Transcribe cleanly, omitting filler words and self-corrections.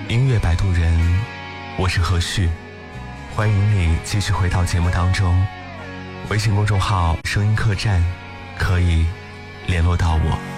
音乐摆渡人，我是何旭，欢迎你继续回到节目当中。微信公众号声音客栈可以联络到我。